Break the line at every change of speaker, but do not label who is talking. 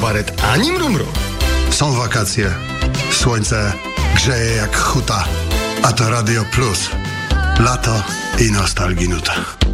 kabaret ani mrumru.
Są wakacje, słońce grzeje jak huta, a to Radio Plus. Lato i nostalginuta.